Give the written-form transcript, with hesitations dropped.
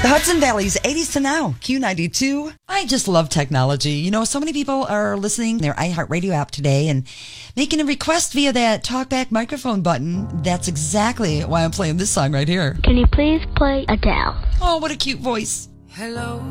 The Hudson Valley's 80s to now, Q92. I just love technology. You know, so many people are listening their iHeartRadio app today and making a request via that talkback microphone button. That's exactly why I'm playing this song right here. Can you please play Adele? Oh, what a cute voice. Hello.